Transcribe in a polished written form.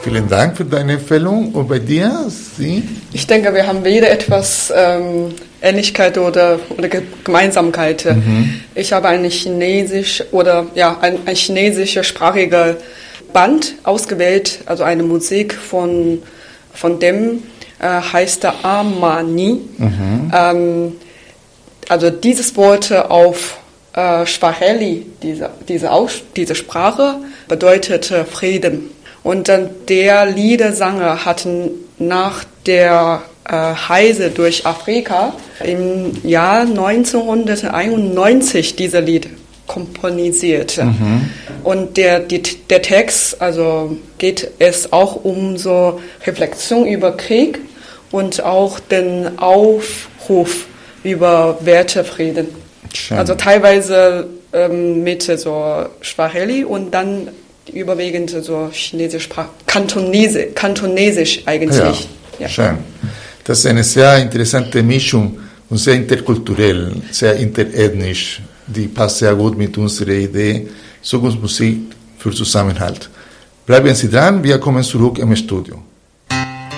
Vielen Dank für deine Empfehlung. Und bei dir, Sie? Ich denke, wir haben wieder etwas Ähnlichkeit oder Gemeinsamkeit. Ich habe ein chinesische Band ausgewählt, also eine Musik von dem heißt der Amani. Also dieses Wort auf Swahili, diese Sprache, bedeutet Frieden. Und dann der Liedersänger hat nach der Reise durch Afrika im Jahr 1991 diese Lied komponisiert. Und der Text, also geht es auch um so Reflexion über Krieg und auch den Aufruf über Wertefrieden. Schön. Also teilweise mit so Swahili und dann überwiegend so chinesisch, kantonesisch eigentlich. Ja, schön. Das ist eine sehr interessante Mischung und sehr interkulturell, sehr interethnisch. Die passt sehr gut mit unserer Idee, Zukunftsmusik für Zusammenhalt. Bleiben Sie dran, wir kommen zurück im Studio.